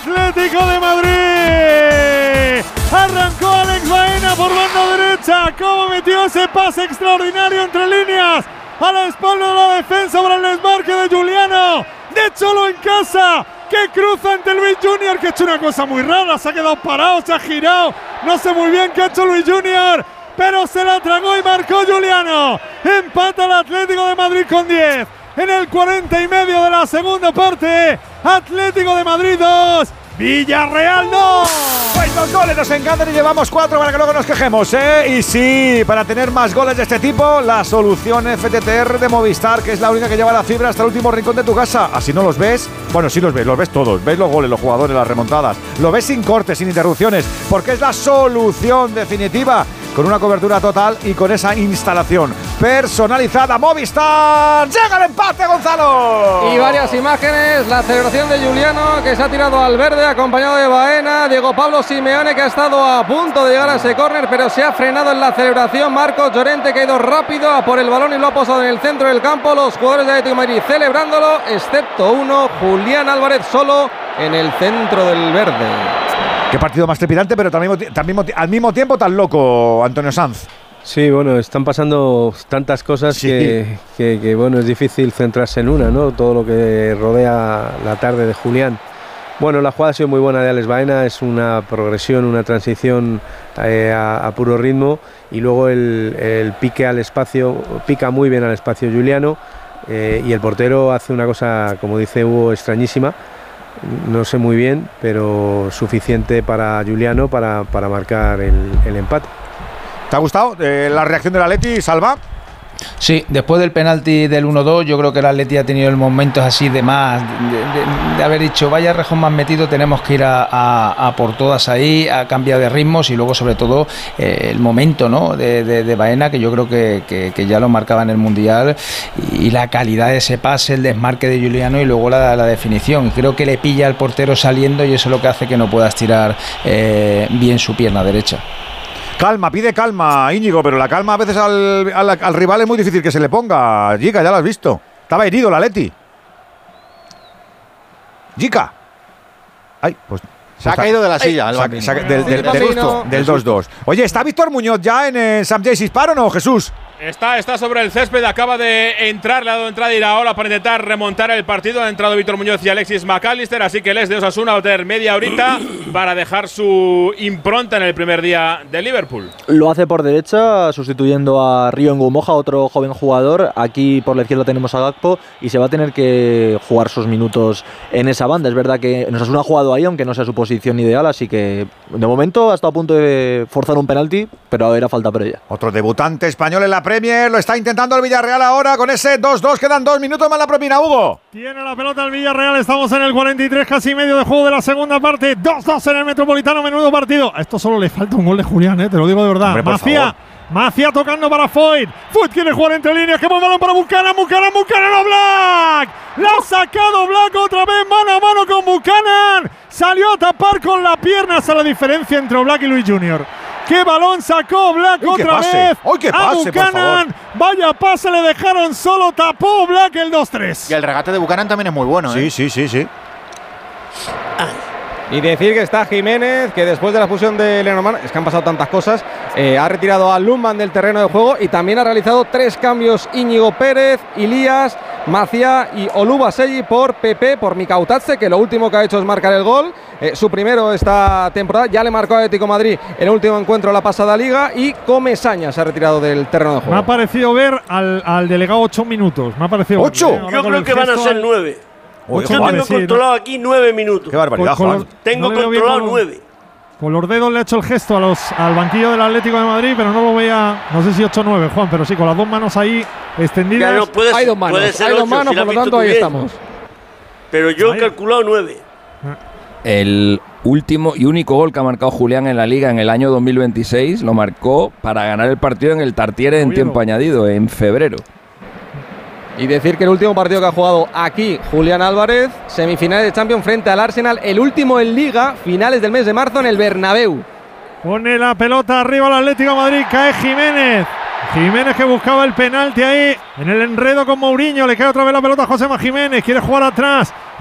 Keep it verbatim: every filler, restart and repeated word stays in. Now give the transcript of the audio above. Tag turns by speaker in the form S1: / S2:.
S1: Atlético de Madrid. Arrancó Alex Baena por banda derecha. Cómo metió ese pase extraordinario entre líneas a la espalda de la defensa para el desmarque de Giuliano. De Cholo en casa, que cruza ante Luis Junior, que ha hecho una cosa muy rara. Se ha quedado parado, se ha girado. No sé muy bien qué ha hecho Luis Junior, pero se la tragó y marcó Giuliano. Empata el Atlético de Madrid con diez. En el cuarenta y medio de la segunda parte, Atlético de Madrid dos, Villarreal dos.
S2: Pues los goles nos encantan y llevamos cuatro para que luego nos quejemos, ¿eh? Y sí, para tener más goles de este tipo, la solución F T T R de Movistar, que es la única que lleva la fibra hasta el último rincón de tu casa. Así no los ves, bueno, sí los ves, los ves todos. Ves los goles, los jugadores, las remontadas. Lo ves sin cortes, sin interrupciones, porque es la solución definitiva, con una cobertura total y con esa instalación personalizada. Movistar, llega el empate, Gonzalo.
S3: Y varias imágenes, la celebración de Giuliano, que se ha tirado al verde acompañado de Baena, Diego Pablo Simeone, que ha estado a punto de llegar a ese córner, pero se ha frenado en la celebración. Marcos Llorente, que ha ido rápido a por el balón y lo ha posado en el centro del campo. Los jugadores de Atlético de Madrid celebrándolo, excepto uno, Julián Álvarez, solo en el centro del verde.
S2: Qué partido más trepidante, pero también, también, al mismo tiempo tan loco, Antonio Sanz.
S4: Sí, bueno, están pasando tantas cosas sí. que, que, que, bueno, es difícil centrarse en una, ¿no? Todo lo que rodea la tarde de Julián. Bueno, la jugada ha sido muy buena de Alex Baena, es una progresión, una transición eh, a, a puro ritmo, y luego el, el pique al espacio, pica muy bien al espacio Giuliano, eh, y el portero hace una cosa, como dice Hugo, extrañísima. No sé muy bien, pero suficiente para Giuliano para, para marcar el, el empate.
S2: ¿Te ha gustado eh, la reacción del Atleti, Salva?
S5: Sí, después del penalti del uno dos, yo creo que el Atleti ha tenido el momentos así de más, de, de, de haber dicho, vaya rejón más metido, tenemos que ir a, a, a por todas ahí, a cambiar de ritmos, y luego sobre todo eh, el momento, ¿no? de, de, de Baena, que yo creo que, que, que ya lo marcaba en el Mundial, y, y la calidad de ese pase, el desmarque de Giuliano y luego la, la definición. Creo que le pilla al portero saliendo y eso es lo que hace que no pueda estirar eh, bien su pierna derecha.
S2: Calma, pide calma, Íñigo, pero la calma a veces al, al, al rival es muy difícil que se le ponga. Gica, ya lo has visto. Estaba herido el Atleti. Gica. Ay, pues...
S6: Se ha
S2: está,
S6: caído de la silla.
S2: Ay,
S6: el
S2: saca, saca, del, del, del, del, del dos dos. Oye, ¿está Víctor Muñoz ya en el Sam Jaycees Park o no, Jesús?
S7: Está, está sobre el césped, acaba de entrar, le ha dado entrada Iraola para intentar remontar el partido. Han entrado Víctor Muñoz y Alexis McAllister, así que les de Osasuna va a tener media horita para dejar su impronta en el primer día de Liverpool.
S8: Lo hace por derecha, sustituyendo a Río Ngumoja, otro joven jugador. Aquí por la izquierda tenemos a Gakpo y se va a tener que jugar sus minutos en esa banda. Es verdad que Osasuna ha jugado ahí, aunque no sea su posición ideal, así que de momento ha estado a punto de forzar un penalti, pero era falta para ella.
S2: Otro debutante español en la Premier, lo está intentando el Villarreal ahora con ese dos dos, quedan dos minutos más la propina, Hugo.
S1: Tiene la pelota el Villarreal, estamos en el cuarenta y tres, casi medio de juego de la segunda parte, dos dos en el Metropolitano, menudo partido. A esto solo le falta un gol de Julián, eh, te lo digo de verdad. Macía, Macía tocando para Foyt, Foyt quiere jugar entre líneas, que buen balón para Buchanan, Buchanan, Buchanan a Black, la ha sacado Black otra vez, mano a mano con Buchanan, salió a tapar con la pierna, esa es la diferencia entre Black y Luis Junior. ¡Qué balón sacó Black
S2: Uy,
S1: otra vez!
S2: ¡Uy, qué
S1: a
S2: pase,
S1: Buchanan! Vaya pase, le dejaron solo, tapó Black el dos tres.
S6: Y el regate de Buchanan también es muy bueno,
S2: Sí,
S6: ¿eh?
S2: sí, sí, sí.
S3: Y decir que está Jiménez, que después de la fusión de Lenormand, es que han pasado tantas cosas, eh, ha retirado a Lundman del terreno de juego y también ha realizado tres cambios: Íñigo Pérez, Ilías, Macía y Olubaselli por Pepe, por Mikautatze, que lo último que ha hecho es marcar el gol. Eh, su primero esta temporada, ya le marcó a Atlético de Madrid en el último encuentro de la pasada liga, y Comesaña se ha retirado del terreno de juego.
S1: Me ha parecido ver al, al delegado ocho minutos. Me ha parecido.
S2: ¿Ocho?
S1: Ver, ¿eh?
S9: Yo creo que van a ser
S1: al...
S9: nueve.
S2: Uy,
S9: Yo
S2: Juan,
S9: tengo
S1: sí,
S9: controlado
S1: ¿no?
S9: aquí nueve minutos.
S2: Qué barbaridad,
S1: Con- con
S2: Juan.
S1: los-
S9: Tengo
S1: no le veo bien
S9: controlado
S1: con-
S9: nueve.
S1: Con los dedos le ha hecho el gesto a los, al banquillo del Atlético de Madrid, pero no lo veía, no sé si ocho o nueve, Juan, pero sí, con las dos manos ahí extendidas.
S9: Ya no, puede,
S3: Hay dos manos,
S9: puede ser
S3: hay dos
S9: ocho,
S3: manos,
S9: si la
S3: por
S9: has
S3: lo
S9: visto
S3: tanto
S9: tú
S3: ahí
S9: bien.
S3: estamos.
S9: Pero yo he
S1: Vaya.
S9: calculado nueve.
S10: El último y único gol que ha marcado Julián en la Liga en el año dos mil veintiséis lo marcó para ganar el partido en el Tartiere en
S1: Oviedo.
S10: tiempo añadido, en febrero.
S3: Y decir que el último partido que ha jugado aquí Julián Álvarez, semifinales de Champions frente al Arsenal, el último en Liga, finales del mes de marzo en el Bernabéu.
S1: Pone la pelota arriba el Atlético de Madrid, cae Jiménez. Jiménez que buscaba el penalti ahí en el enredo con Mourinho, le cae otra vez la pelota a Josema Jiménez, quiere jugar atrás.